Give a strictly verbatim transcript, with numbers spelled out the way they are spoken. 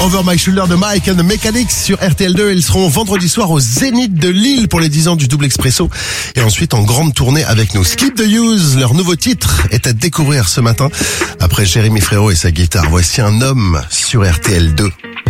Over My Shoulder de Mike and the Mechanics sur R T L deux. Ils seront vendredi soir au Zénith de Lille pour les dix ans du Double Expresso. Et ensuite en grande tournée avec nous. Skip the Use, leur nouveau titre est à découvrir ce matin. Après Jérémy Frérot et sa guitare, voici un homme sur R T L deux.